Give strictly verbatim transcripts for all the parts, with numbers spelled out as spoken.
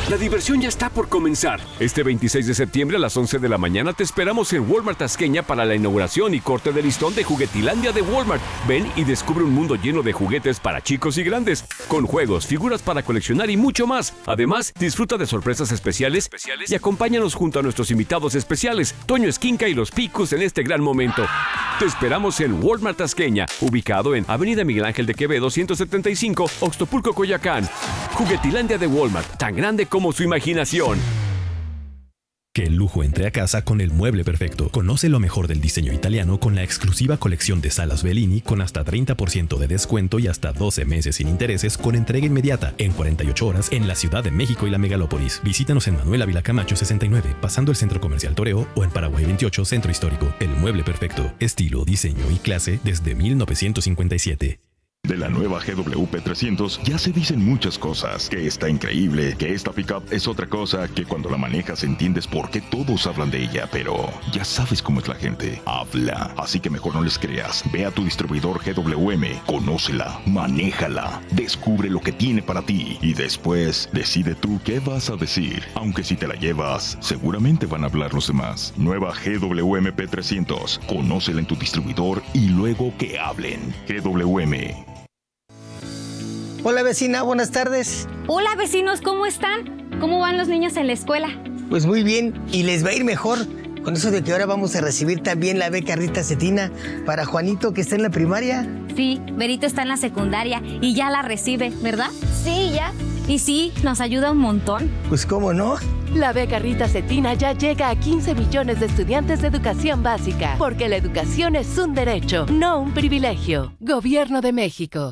La diversión ya está por comenzar. Este veintiséis de septiembre a las once de la mañana te esperamos en Walmart Tasqueña para la inauguración y corte de listón de Juguetilandia de Walmart. Ven y descubre un mundo lleno de juguetes para chicos y grandes, con juegos, figuras para coleccionar y mucho más. Además, disfruta de sorpresas especiales, especiales y acompáñanos junto a nuestros invitados especiales, Toño Esquinca y los Picus en este gran momento. Te esperamos en Walmart Tasqueña, ubicado en Avenida Miguel Ángel de Quevedo ciento setenta y cinco, Oxtopulco, Coyoacán. Juguetilandia de Walmart, tan grande como su imaginación. Que el lujo entre a casa con el mueble perfecto. Conoce lo mejor del diseño italiano con la exclusiva colección de salas Bellini con hasta treinta por ciento de descuento y hasta doce meses sin intereses con entrega inmediata en cuarenta y ocho horas en la Ciudad de México y la Megalópolis. Visítanos en Manuel Ávila Camacho sesenta y nueve, pasando el Centro Comercial Toreo, o en Paraguay veintiocho, Centro Histórico. El mueble perfecto. Estilo, diseño y clase desde mil novecientos cincuenta y siete. De la nueva G W P trescientos ya se dicen muchas cosas, que está increíble, que esta pickup es otra cosa, que cuando la manejas entiendes por qué todos hablan de ella, pero ya sabes cómo es la gente, habla, así que mejor no les creas. Ve a tu distribuidor G W M, conócela, manéjala, descubre lo que tiene para ti y después decide tú qué vas a decir, aunque si te la llevas, seguramente van a hablar los demás. Nueva G W M P trescientos, conócela en tu distribuidor y luego que hablen. G W M. Hola vecina, buenas tardes. Hola vecinos, ¿cómo están? ¿Cómo van los niños en la escuela? Pues muy bien, y les va a ir mejor con eso de que ahora vamos a recibir también la beca Rita Cetina para Juanito, que está en la primaria. Sí, Berito está en la secundaria y ya la recibe, ¿verdad? Sí, ya. Y sí, nos ayuda un montón. Pues cómo no. La beca Rita Cetina ya llega a quince millones de estudiantes de educación básica, porque la educación es un derecho, no un privilegio. Gobierno de México.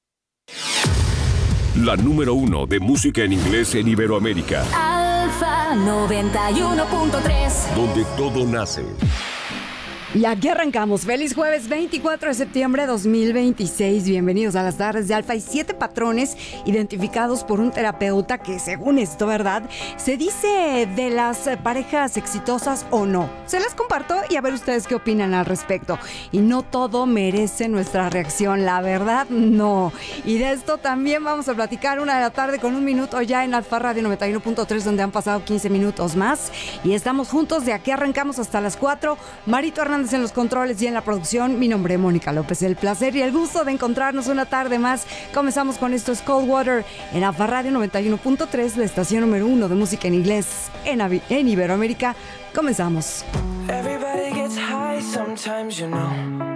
La número uno de música en inglés en Iberoamérica. Alfa noventa y uno punto tres. Donde todo nace. Y aquí arrancamos. Feliz jueves veinticuatro de septiembre de dos mil veintiséis. Bienvenidos a las tardes de Alfa. Hay siete patrones identificados por un terapeuta que, según esto, ¿verdad?, se dice de las parejas exitosas o no. Se las comparto y a ver ustedes qué opinan al respecto. Y no todo merece nuestra reacción, la verdad, no. Y de esto también vamos a platicar una de la tarde con un minuto ya en Alfa Radio noventa y uno punto tres, donde han pasado quince minutos más. Y estamos juntos, de aquí arrancamos hasta las cuatro. Marito Hernández en los controles y en la producción. Mi nombre es Mónica López. El placer y el gusto de encontrarnos una tarde más. Comenzamos con esto, es Cold Water en Alfa Radio noventa y uno punto tres, la estación número uno de música en inglés en, en Iberoamérica. Comenzamos. Everybody gets high sometimes, you know.